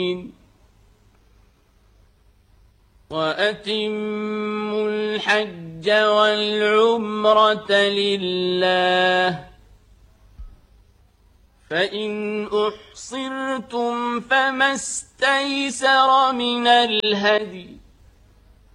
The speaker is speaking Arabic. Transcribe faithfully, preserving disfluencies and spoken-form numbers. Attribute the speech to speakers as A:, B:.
A: وأتموا الحج والعمرة لله فإن أحصرتم فما استيسر من الهدي